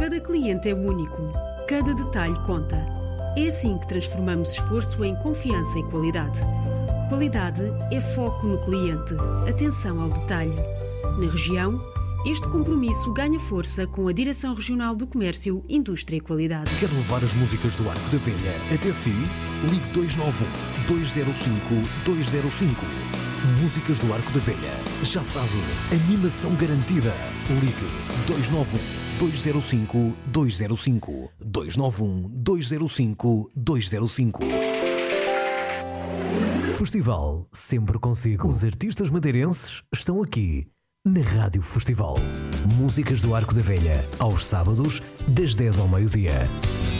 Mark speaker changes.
Speaker 1: Cada cliente é único. Cada detalhe conta. É assim que transformamos esforço em confiança e qualidade. Qualidade é foco no cliente. Atenção ao detalhe. Na região, este compromisso ganha força com a Direção Regional do Comércio, Indústria e Qualidade.
Speaker 2: Quer levar as músicas do Arco da Velha até si? Ligue 291-205-205. Músicas do Arco da Velha. Já sabe, animação garantida. Ligue 291-205-205. 291-205-205. Festival sempre consigo. Os artistas madeirenses estão aqui na Rádio Festival. Músicas do Arco da Velha, aos sábados, das 10 ao meio-dia.